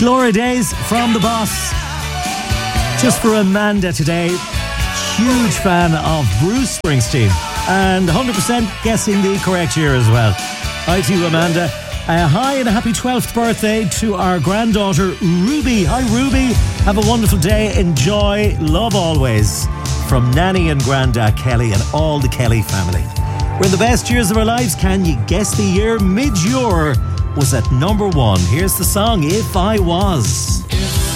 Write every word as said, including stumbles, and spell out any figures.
Glory Days from the Boss. Just for Amanda today. Huge fan of Bruce Springsteen. And one hundred percent guessing the correct year as well. Hi to you, Amanda. Uh, hi and a happy twelfth birthday to our granddaughter Ruby. Hi Ruby, have a wonderful day, enjoy, love always. From Nanny and Grandad Kelly and all the Kelly family. We're in the best years of our lives. Can you guess the year? Midge Ure was at number one. Here's the song, If I Was. If